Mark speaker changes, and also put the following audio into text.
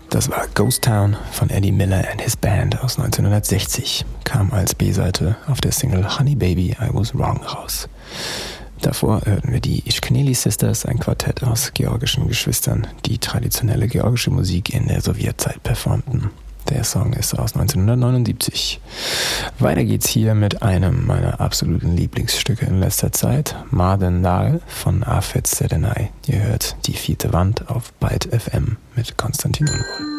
Speaker 1: Das war Ghost Town von Eddie Miller and His Band aus 1960, kam als B-Seite auf der Single Honey Baby, I Was Wrong raus. Davor hörten wir die Ishkeneli Sisters, ein Quartett aus georgischen Geschwistern, die traditionelle georgische Musik in der Sowjetzeit performten. Der Song ist aus 1979. Weiter geht's hier mit einem meiner absoluten Lieblingsstücke in letzter Zeit, Maden Dal von Afet Sedenay. Ihr hört die vierte Wand auf Byte FM mit Konstantin Unwohl.